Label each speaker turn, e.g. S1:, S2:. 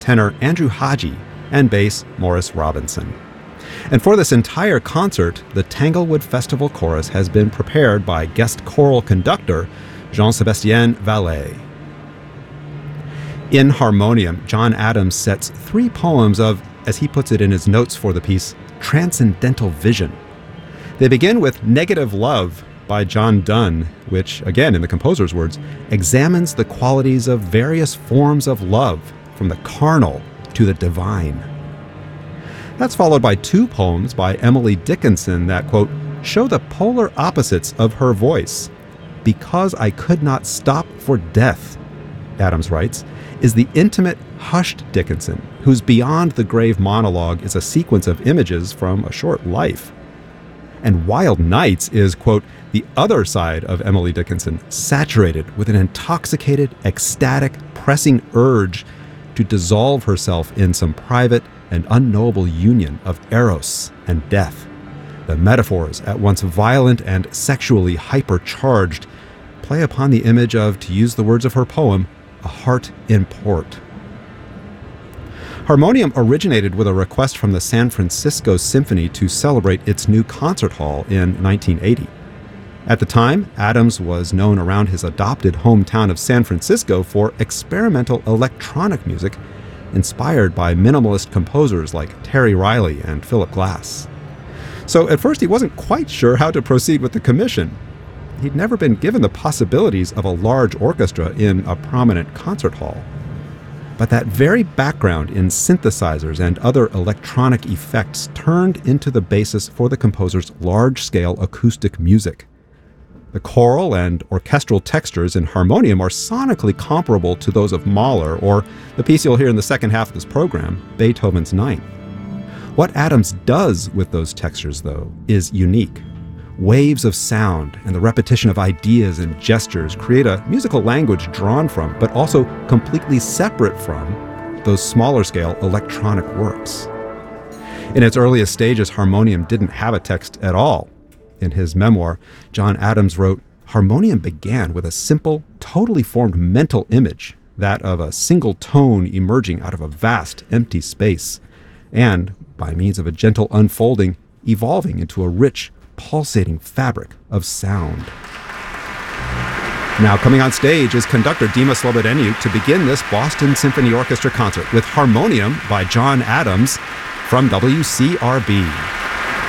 S1: tenor Andrew Haji, and bass Morris Robinson. And for this entire concert, the Tanglewood Festival Chorus has been prepared by guest choral conductor Jean-Sébastien Vallet. In Harmonium, John Adams sets 3 poems of, as he puts it in his notes for the piece, transcendental vision. They begin with Negative Love by John Donne, which, again in the composer's words, examines the qualities of various forms of love, from the carnal to the divine. That's followed by 2 poems by Emily Dickinson that, quote, show the polar opposites of her voice. Because I Could Not Stop for Death, Adams writes, is the intimate, hushed Dickinson, whose Beyond the Grave monologue is a sequence of images from a short life. And Wild Nights is, quote, the other side of Emily Dickinson, saturated with an intoxicated, ecstatic, pressing urge to dissolve herself in some private and unknowable union of eros and death. The metaphors, at once violent and sexually hypercharged, play upon the image of, to use the words of her poem, a heart in port. Harmonium originated with a request from the San Francisco Symphony to celebrate its new concert hall in 1980. At the time, Adams was known around his adopted hometown of San Francisco for experimental electronic music inspired by minimalist composers like Terry Riley and Philip Glass. So at first he wasn't quite sure how to proceed with the commission. He'd never been given the possibilities of a large orchestra in a prominent concert hall. But that very background in synthesizers and other electronic effects turned into the basis for the composer's large-scale acoustic music. The choral and orchestral textures in Harmonium are sonically comparable to those of Mahler, or the piece you'll hear in the second half of this program, Beethoven's Ninth. What Adams does with those textures, though, is unique. Waves of sound and the repetition of ideas and gestures create a musical language drawn from, but also completely separate from, those smaller-scale electronic works. In its earliest stages, Harmonium didn't have a text at all. In his memoir, John Adams wrote, Harmonium began with a simple, totally formed mental image, that of a single tone emerging out of a vast, empty space, and, by means of a gentle unfolding, evolving into a rich, pulsating fabric of sound. Now coming on stage is conductor Dima Slobodeniuk to begin this Boston Symphony Orchestra concert with Harmonium by John Adams from WCRB.